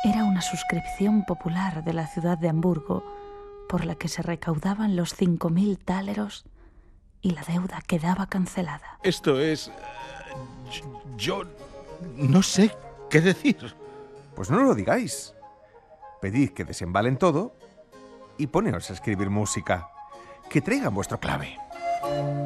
Era una suscripción popular de la ciudad de Hamburgo por la que se recaudaban los 5.000 táleros y la deuda quedaba cancelada. Esto es... Yo no sé qué decir. Pues no lo digáis. Pedid que desembalen todo y poneos a escribir música. Que traigan vuestro clave.